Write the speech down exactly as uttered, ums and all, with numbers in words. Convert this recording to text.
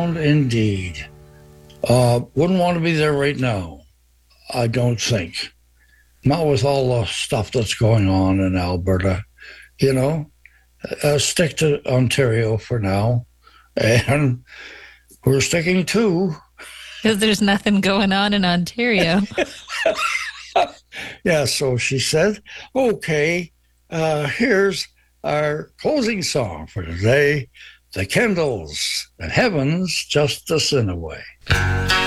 Indeed. Uh, wouldn't want to be there right now, I don't think. Not with all the stuff that's going on in Alberta, you know. Uh, stick to Ontario for now. And we're sticking to. Because there's nothing going on in Ontario. Yeah, so she said, okay, uh, here's our closing song for today, The Kendalls, and Heaven's Just a Sin Away.